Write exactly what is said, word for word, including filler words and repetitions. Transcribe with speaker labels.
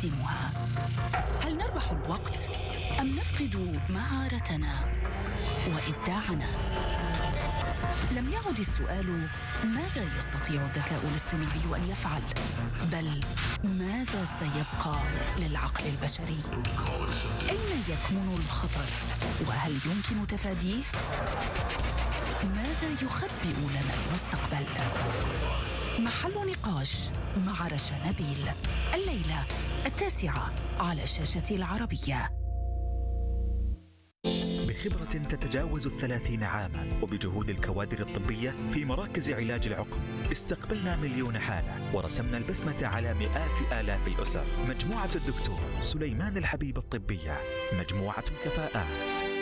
Speaker 1: نستخدمها؟ هل نربح الوقت أم نفقد مهارتنا وإبداعنا؟ لم يعد السؤال ماذا يستطيع الذكاء الاصطناعي أن يفعل، بل ماذا سيبقى للعقل البشري؟ أين يكمن الخطر؟ وهل يمكن تفاديه؟ ماذا يخبئ لنا المستقبل؟ محل نقاش مع رشا نبيل، الليلة التاسعة على شاشة العربية.
Speaker 2: بخبرة تتجاوز الثلاثين عاما وبجهود الكوادر الطبية في مراكز علاج العقم، استقبلنا مليون حالة ورسمنا البسمة على مئات آلاف الأسر. مجموعة الدكتور سليمان الحبيب الطبية، مجموعة الكفاءات.